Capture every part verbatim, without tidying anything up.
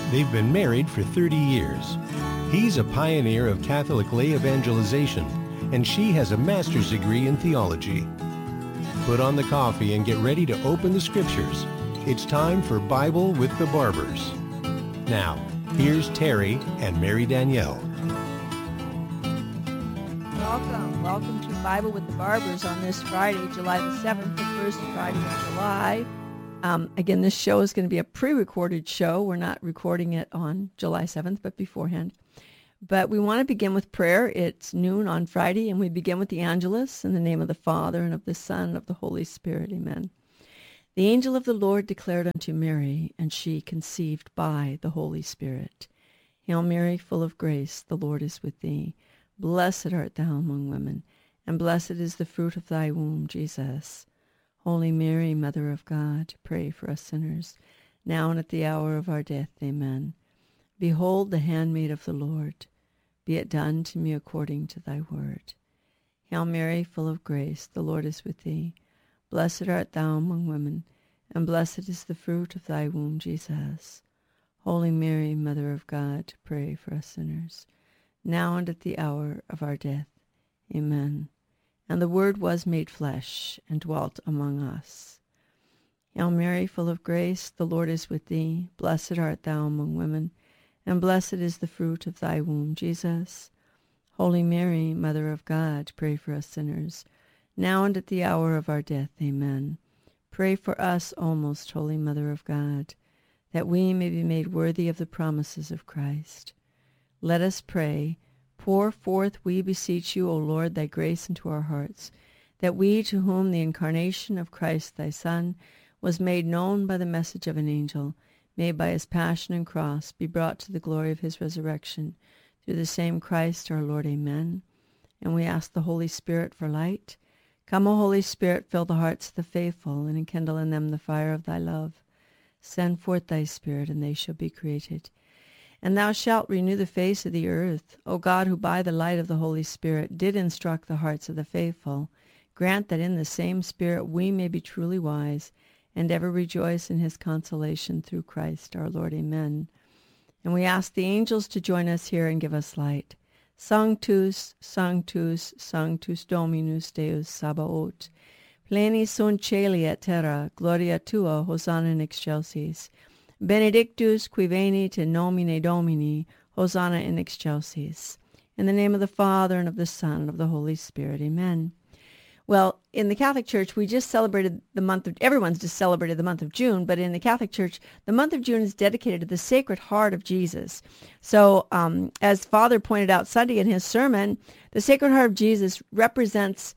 They've been married for thirty years. He's a pioneer of Catholic lay evangelization, and she has a master's degree in theology. Put on the coffee and get ready to open the scriptures. It's time for Bible with the Barbers. Now, here's Terry and Mary Danielle. Welcome. Welcome to Bible with the Barbers on this Friday, July the seventh, the first Friday of July. Um, again, this show is going to be a pre-recorded show. We're not recording it on July seventh, but beforehand. But we want to begin with prayer. It's noon on Friday, and we begin with the Angelus in the name of the Father, and of the Son, and of the Holy Spirit. Amen. The angel of the Lord declared unto Mary, and she conceived by the Holy Spirit. Hail Mary, full of grace, the Lord is with thee. Blessed art thou among women, and blessed is the fruit of thy womb, Jesus. Holy Mary, Mother of God, pray for us sinners, now and at the hour of our death. Amen. Behold the handmaid of the Lord. Be it done to me according to thy word. Hail Mary, full of grace, the Lord is with thee. Blessed art thou among women, and blessed is the fruit of thy womb, Jesus. Holy Mary, Mother of God, pray for us sinners, now and at the hour of our death. Amen. And the Word was made flesh, and dwelt among us. Hail Mary, full of grace, the Lord is with thee. Blessed art thou among women, and blessed is the fruit of thy womb, Jesus. Holy Mary, Mother of God, pray for us sinners, now and at the hour of our death. Amen. Pray for us, O most holy Mother of God, that we may be made worthy of the promises of Christ. Let us pray. Pour forth, we beseech you, O Lord, thy grace into our hearts, that we, to whom the incarnation of Christ thy Son was made known by the message of an angel, may by his passion and cross be brought to the glory of his resurrection, through the same Christ our Lord. Amen. And we ask the Holy Spirit for light. Come, O Holy Spirit, fill the hearts of the faithful, and enkindle in them the fire of thy love. Send forth thy Spirit, and they shall be created. And thou shalt renew the face of the earth. O God, who by the light of the Holy Spirit did instruct the hearts of the faithful, grant that in the same Spirit we may be truly wise, and ever rejoice in his consolation through Christ our Lord. Amen. And we ask the angels to join us here and give us light. Sanctus, Sanctus, Sanctus Dominus Deus Sabaoth. Pleni sunt caeli et terra, gloria tua, Hosanna in excelsis. Benedictus qui venit in nomine Domini, Hosanna in excelsis. In the name of the Father, and of the Son, and of the Holy Spirit. Amen. Well, in the Catholic Church, we just celebrated the month of, everyone's just celebrated the month of June, but in the Catholic Church, the month of June is dedicated to the Sacred Heart of Jesus. So, um, as Father pointed out Sunday in his sermon, the Sacred Heart of Jesus represents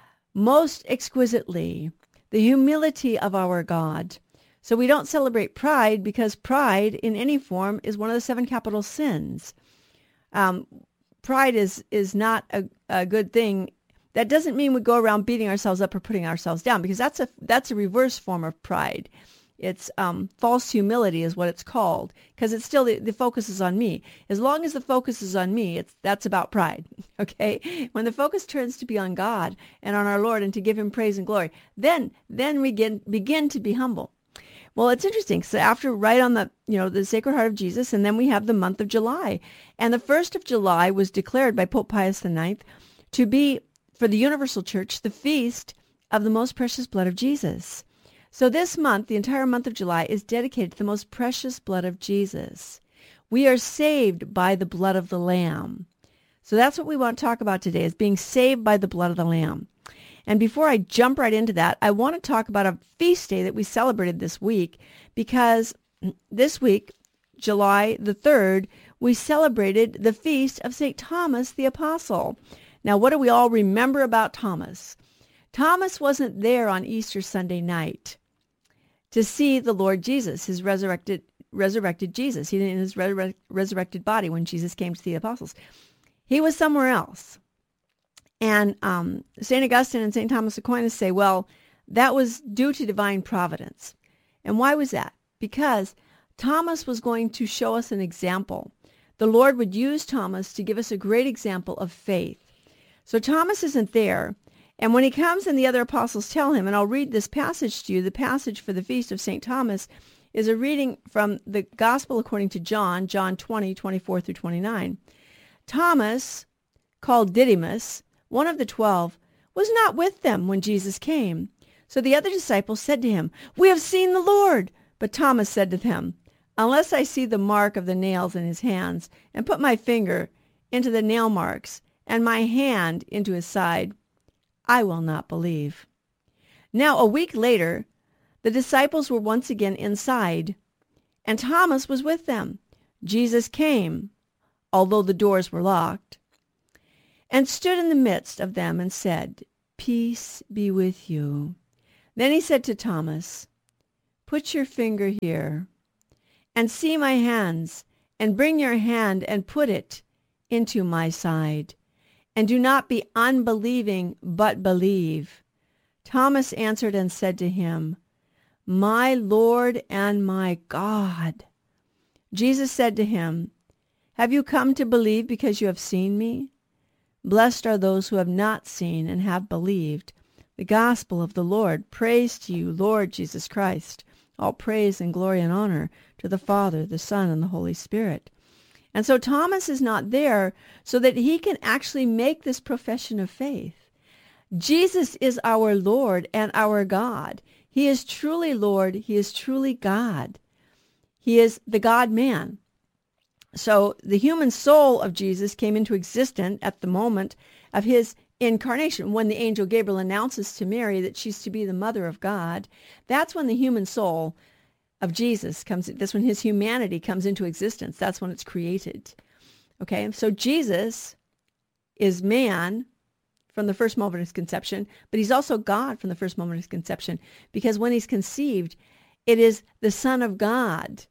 most exquisitely the humility of our God. So we don't celebrate pride, because pride in any form is one of the seven capital sins. Um, pride is, is not a, a good thing. That doesn't mean we go around beating ourselves up or putting ourselves down, because that's a that's a reverse form of pride. It's um, false humility is what it's called, because it's still the, the focus is on me. As long as the focus is on me, it's that's about pride. Okay, when the focus turns to be on God and on our Lord and to give him praise and glory, then then we begin begin to be humble. Well, it's interesting. So after right on the, you know, the Sacred Heart of Jesus, and then we have the month of July. And the first of July was declared by Pope Pius the Ninth to be, for the Universal Church, the feast of the most precious blood of Jesus. So this month, the entire month of July, is dedicated to the most precious blood of Jesus. We are saved by the blood of the Lamb. So that's what we want to talk about today, is being saved by the blood of the Lamb. And before I jump right into that, I want to talk about a feast day that we celebrated this week, because this week, July the third, we celebrated the feast of Saint Thomas the Apostle. Now, what do we all remember about Thomas? Thomas wasn't there on Easter Sunday night to see the Lord Jesus, his resurrected resurrected Jesus. He didn't in his resurre- resurrected body when Jesus came to the apostles. He was somewhere else. And um, Saint Augustine and Saint Thomas Aquinas say, well, that was due to divine providence. And why was that? Because Thomas was going to show us an example. The Lord would use Thomas to give us a great example of faith. So Thomas isn't there. And when he comes and the other apostles tell him, and I'll read this passage to you, the passage for the Feast of Saint Thomas is a reading from the Gospel according to John, John twenty, twenty-four through twenty-nine. Thomas, called Didymus, one of the twelve, was not with them when Jesus came. So the other disciples said to him, "We have seen the Lord." But Thomas said to them, "Unless I see the mark of the nails in his hands, and put my finger into the nail marks, and my hand into his side, I will not believe." Now a week later, the disciples were once again inside, and Thomas was with them. Jesus came, although the doors were locked, and stood in the midst of them and said, "Peace be with you." Then he said to Thomas, "Put your finger here, and see my hands, and bring your hand and put it into my side. And do not be unbelieving, but believe." Thomas answered and said to him, "My Lord and my God." Jesus said to him, "Have you come to believe because you have seen me? Blessed are those who have not seen and have believed." The gospel of the Lord. Praise to you, Lord Jesus Christ. All praise and glory and honor to the Father, the Son, and the Holy Spirit. And so Thomas is not there so that he can actually make this profession of faith. Jesus is our Lord and our God. He is truly Lord. He is truly God. He is the God-man. So the human soul of Jesus came into existence at the moment of his incarnation. When the angel Gabriel announces to Mary that she's to be the mother of God, that's when the human soul of Jesus comes. That's when his humanity comes into existence. That's when it's created. Okay, so Jesus is man from the first moment of his conception, but he's also God from the first moment of his conception, because when he's conceived, it is the Son of God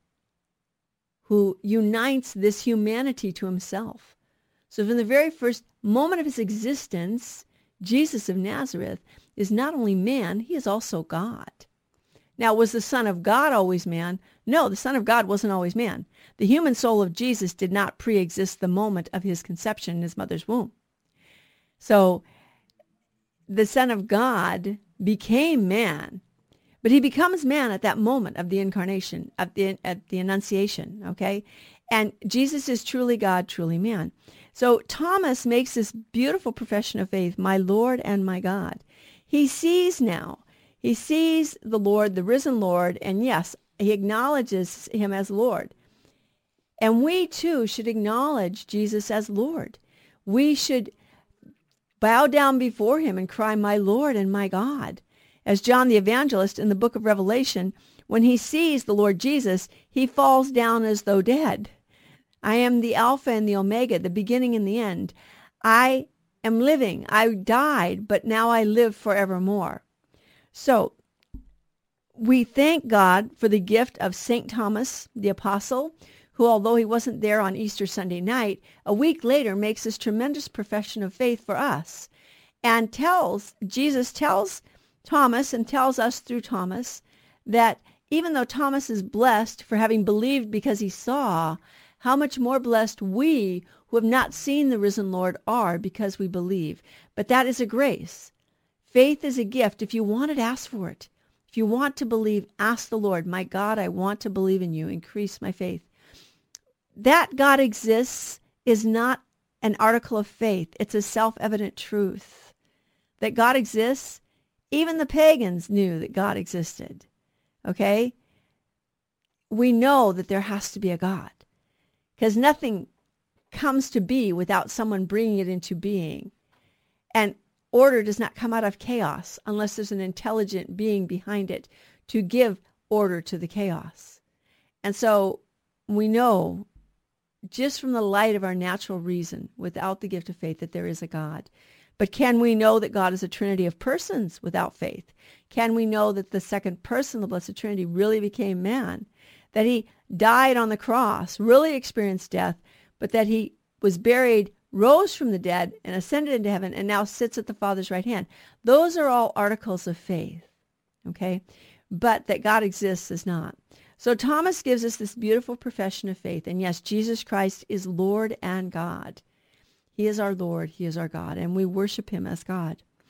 who unites this humanity to himself. So from the very first moment of his existence, Jesus of Nazareth is not only man, he is also God. Now, was the Son of God always man? No, the Son of God wasn't always man. The human soul of Jesus did not pre-exist the moment of his conception in his mother's womb. So the Son of God became man, but he becomes man at that moment of the incarnation, at the, at the Annunciation, okay? And Jesus is truly God, truly man. So Thomas makes this beautiful profession of faith, "My Lord and my God." He sees now. He sees the Lord, the risen Lord, and yes, he acknowledges him as Lord. And we too should acknowledge Jesus as Lord. We should bow down before him and cry, "My Lord and my God." As John the Evangelist in the book of Revelation, when he sees the Lord Jesus, he falls down as though dead. "I am the Alpha and the Omega, the beginning and the end. I am living. I died, but now I live forevermore." So we thank God for the gift of Saint Thomas the Apostle, who, although he wasn't there on Easter Sunday night, a week later makes this tremendous profession of faith for us and tells, Jesus tells Thomas and tells us through Thomas that even though Thomas is blessed for having believed because he saw, how much more blessed we who have not seen the risen Lord are because we believe. But that is a grace. Faith is a gift. If you want it, ask for it. If you want to believe, ask the Lord, "My God, I want to believe in you. Increase my faith." That God exists is not an article of faith. It's a self-evident truth. That God exists, even the pagans knew that God existed. Okay? We know that there has to be a God, because nothing comes to be without someone bringing it into being. And order does not come out of chaos unless there's an intelligent being behind it to give order to the chaos. And so we know just from the light of our natural reason, without the gift of faith, that there is a God. But can we know that God is a Trinity of persons without faith? Can we know that the second person of the Blessed Trinity really became man? That he died on the cross, really experienced death, but that he was buried, rose from the dead, and ascended into heaven, and now sits at the Father's right hand. Those are all articles of faith, okay? But that God exists is not. So Thomas gives us this beautiful profession of faith. And yes, Jesus Christ is Lord and God. He is our Lord. He is our God. And we worship him as God.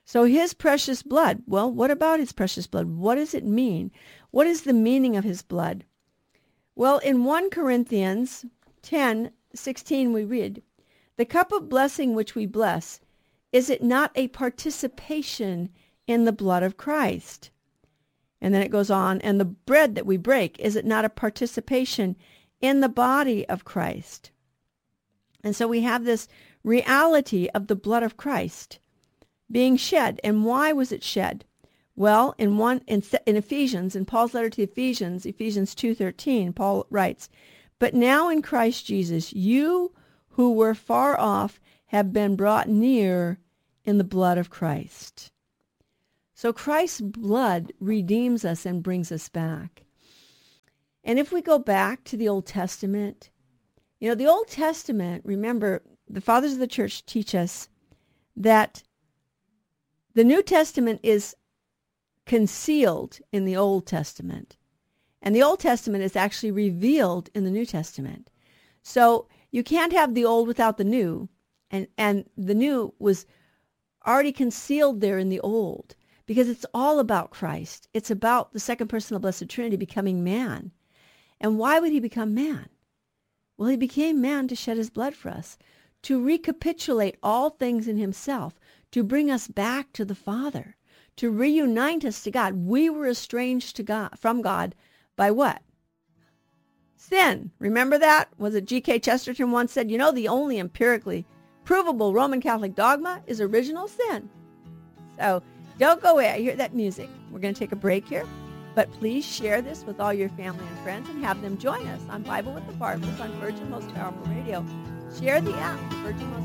So his precious blood, well, what about his precious blood? What does it mean? What is the meaning of his blood? Well, in First Corinthians ten sixteen we read, "The cup of blessing which we bless, is it not a participation in the blood of Christ?" And then it goes on, "And the bread that we break, is it not a participation in the body of Christ?" And so we have this reality of the blood of Christ being shed. And why was it shed? Well, in one in, in Ephesians, in Paul's letter to the Ephesians, Ephesians two thirteen, Paul writes, "But now in Christ Jesus, you who were far off have been brought near in the blood of Christ." So Christ's blood redeems us and brings us back. And if we go back to the Old Testament, you know, the Old Testament, remember, the fathers of the church teach us that the New Testament is concealed in the Old Testament, and the Old Testament is actually revealed in the New Testament. So you can't have the Old without the New, and, and the New was already concealed there in the Old, because it's all about Christ. It's about the second person of the Blessed Trinity becoming man. And why would he become man? Well, he became man to shed his blood for us, to recapitulate all things in himself, to bring us back to the Father, to reunite us to God. We were estranged to God, from God by what? Sin. Remember that? Was it G K Chesterton once said, you know, the only empirically provable Roman Catholic dogma is original sin. So don't go away. I hear that music. We're going to take a break here. But please share this with all your family and friends and have them join us on Bible with the Barbers on Virgin Most Powerful Radio. Share the app, Virgin Most